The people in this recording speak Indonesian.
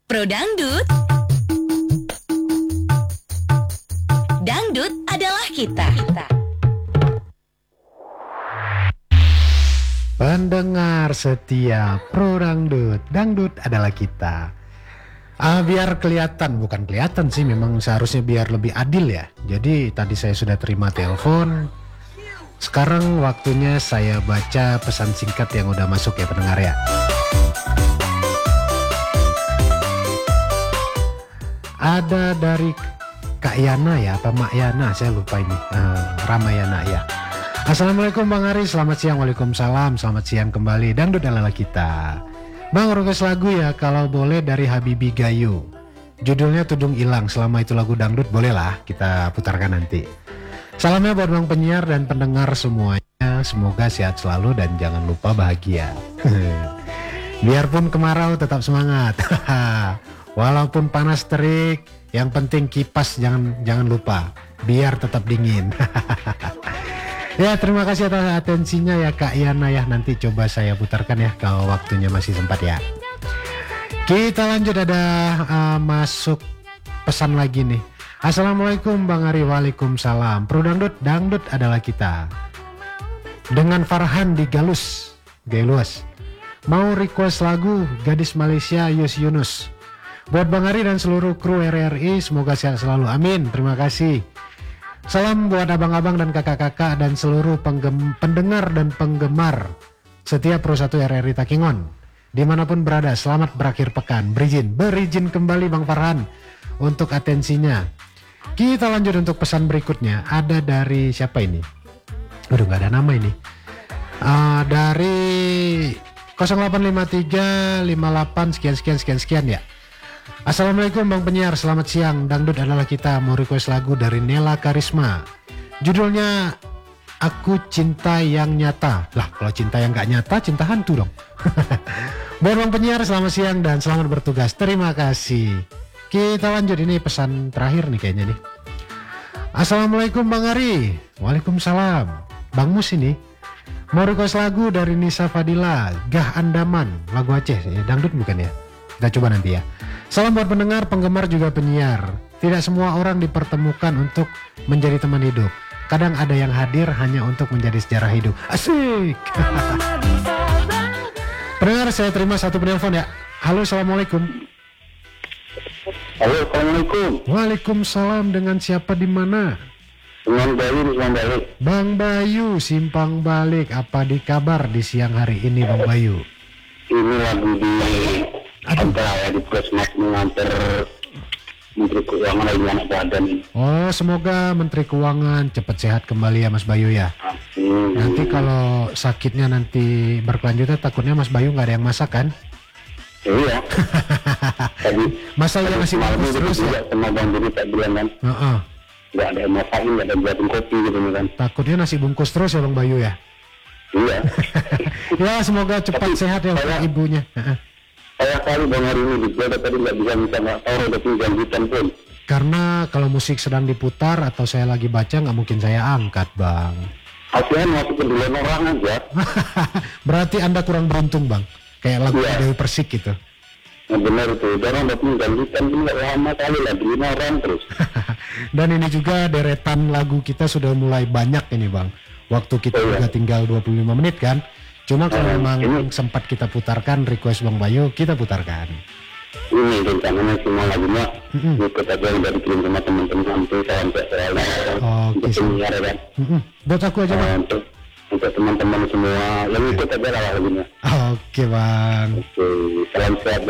Pro Dangdut. Dangdut adalah kita. Pendengar setia Pro Dangdut, Dangdut adalah kita. Biar kelihatan, bukan kelihatan sih, memang seharusnya biar lebih adil ya. Jadi tadi saya sudah terima telepon. Sekarang waktunya saya baca pesan singkat yang udah masuk ya pendengar ya. Ada dari Kak Yana ya, apa Mak Yana, saya lupa ini, Ramayana ya. Assalamualaikum Bang Ari, selamat siang. Waalaikumsalam, selamat siang kembali. Dangdut adalah kita. Bang, request lagu ya kalau boleh dari Habibie Gayo. Judulnya Tudung Ilang. Selama itu lagu dangdut bolehlah kita putarkan nanti. Salamnya buat Bang penyiar dan pendengar semuanya. Semoga sehat selalu dan jangan lupa bahagia. Biarpun kemarau tetap semangat. Walaupun panas terik, yang penting kipas jangan lupa. Biar tetap dingin. Ya, terima kasih atas atensinya ya Kak Yana ya. Nanti coba saya putarkan ya kalau waktunya masih sempat ya. Kita lanjut, ada masuk pesan lagi nih. Assalamualaikum Bang Ari. Waalaikumsalam. Pro Dangdut, Dangdut adalah kita. Dengan Farhan di Galus. Mau request lagu Gadis Malaysia Yus Yunus. Buat Bang Ari dan seluruh kru RRI, semoga sehat selalu. Amin, terima kasih. Salam buat abang-abang dan kakak-kakak dan seluruh pendengar dan penggemar setiap Pro 1 RRI Takingon. Dimanapun berada, selamat berakhir pekan. Berizin kembali Bang Farhan untuk atensinya. Kita lanjut untuk pesan berikutnya. Ada dari siapa ini? Aduh, gak ada nama ini. Dari 0853 58 sekian ya. Assalamualaikum Bang Penyiar, selamat siang. Dangdut adalah kita. Mau request lagu dari Nela Karisma. Judulnya Aku Cinta Yang Nyata. Lah, kalau cinta yang gak nyata, cinta hantu dong. Buat Bang Penyiar, selamat siang dan selamat bertugas. Terima kasih. Kita lanjut, ini pesan terakhir nih kayaknya nih. Assalamualaikum Bang Ari. Waalaikumsalam. Bang Mus ini mau request lagu dari Nisa Fadila, Gah Andaman. Lagu Aceh, dangdut bukan ya? Kita coba nanti ya. Salam buat pendengar, penggemar juga penyiar. Tidak semua orang dipertemukan untuk menjadi teman hidup. Kadang ada yang hadir hanya untuk menjadi sejarah hidup. Asik. Pendengar, saya terima satu penelpon ya. Halo, assalamualaikum. Halo, assalamualaikum. Waalaikumsalam. Dengan siapa di mana? Dengan Bayu di Simpang Balik. Bang Bayu, Simpang Balik. Apa di kabar di siang hari ini Bang Bayu? Ini lagi di ya, di Puskesmas mengantar Menteri Keuangan lagi anak badan. Oh, semoga Menteri Keuangan cepat sehat kembali ya Mas Bayu ya. Nanti kalau sakitnya nanti berkelanjutan, takutnya Mas Bayu nggak ada yang masak kan? Iya. Masa ya masih bungkus terus ya? Sama Bang Budi tak bilang kan. Nggak ada yang masakin, nggak ada buatin kopi gitu kan. Takutnya nasi bungkus terus ya Bang Bayu ya? Iya. Ya, semoga cepat sehat ya untuk ibunya. Saya kali Bang hari ini juga tadi nggak bisa nggak tahu udah tinggal hutan pun. Karena kalau musik sedang diputar atau saya lagi baca nggak mungkin saya angkat Bang. Akhirnya masuk ke duluan orang aja. Berarti Anda kurang beruntung Bang. Kayak lagu Dewi Persik gitu. Nah, benar itu. Karena udah tinggal hutan pun nggak lama kali lah, 5 orang terus. Dan ini juga deretan lagu kita sudah mulai banyak ini Bang. Waktu kita juga tinggal 25 menit kan. Cuma kalau memang sempat kita putarkan request Bang Bayu, kita putarkan. Ini rencananya semua lagunya ikut aja yang dari kirim sama teman-teman itu salam sehat selalu. Untuk penyiar kan. Buat aku aja Bang. Untuk teman-teman semua yang ikut aja lah lagunya. Oke Bang. Oke, salam sehat.